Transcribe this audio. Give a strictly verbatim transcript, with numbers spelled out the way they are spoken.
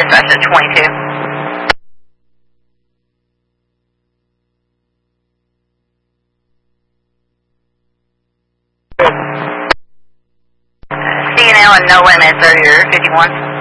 dispatch at twenty-two. C N L and no limits, are your fifty-one.